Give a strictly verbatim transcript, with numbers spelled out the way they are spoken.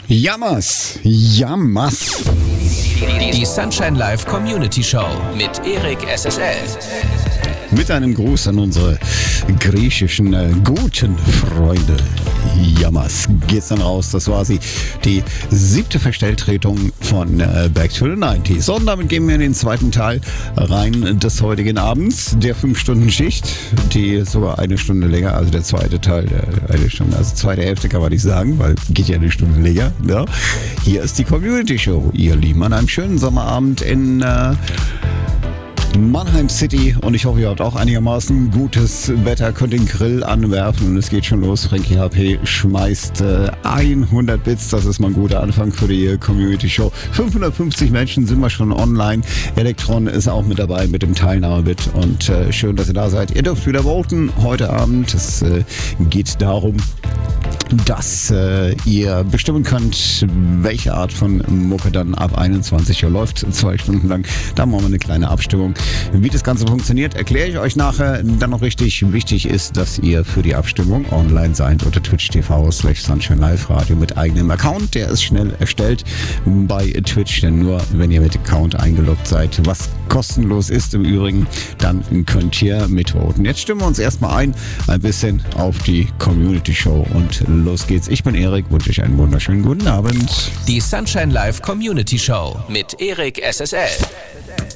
Jammers, Jammers. Die Sunshine Live Community Show mit Erik S S L. Mit einem Gruß an unsere griechischen äh, guten Freunde. Jammers geht's dann raus. Das war sie, die siebte Verstelltretung von äh, Back to the neunziger. Und damit gehen wir in den zweiten Teil rein des heutigen Abends, der fünf-Stunden-Schicht, die sogar eine Stunde länger, also der zweite Teil, der eine Stunde, also zweite Hälfte kann man nicht sagen, weil geht ja eine Stunde länger. Ja. Hier ist die Community Show, ihr Lieben, an einem schönen Sommerabend in äh, Mannheim City, und ich hoffe, ihr habt auch einigermaßen gutes Wetter, könnt den Grill anwerfen und es geht schon los. Frankie H P schmeißt äh, hundert Bits, das ist mal ein guter Anfang für die Community Show. fünfhundertfünfzig Menschen sind wir schon online. Elektron ist auch mit dabei mit dem Teilnahmebit und äh, schön, dass ihr da seid. Ihr dürft wieder voten heute Abend. Es äh, geht darum, dass äh, ihr bestimmen könnt, welche Art von Mucke dann ab einundzwanzig Uhr läuft, zwei Stunden lang. Da machen wir eine kleine Abstimmung. Wie das Ganze funktioniert, erkläre ich euch nachher. Dann noch richtig wichtig ist, dass ihr für die Abstimmung online seid unter twitch punkt t v slash Sunshine Live Radio mit eigenem Account. Der ist schnell erstellt bei Twitch, denn nur wenn ihr mit Account eingeloggt seid, was kostenlos ist im Übrigen, dann könnt ihr mitvoten. Jetzt stimmen wir uns erstmal ein, ein bisschen auf die Community Show und los geht's. Ich bin Erik, wünsche euch einen wunderschönen guten Abend. Die Sunshine Live Community Show mit Erik S S L.